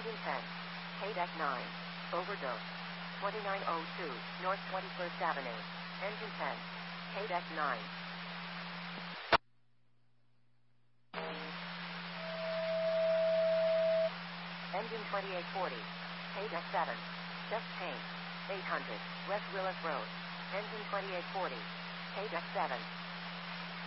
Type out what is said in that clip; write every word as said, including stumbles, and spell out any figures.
Engine ten. K-Deck nine. Overdose. twenty-nine oh two, North twenty-first Avenue. Engine ten. K-Deck nine. Engine twenty-eight forty. K-Deck seven. Chest paint. eight hundred. West Willis Road. Engine twenty-eight forty. K-Deck seven.